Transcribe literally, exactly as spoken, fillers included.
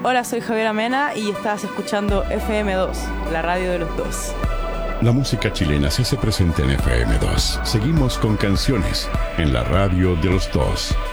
Hola, soy Javiera Mena y estás escuchando F M dos, la radio de los dos. La música chilena se hace presente en F M dos. Seguimos con canciones en la radio de los dos.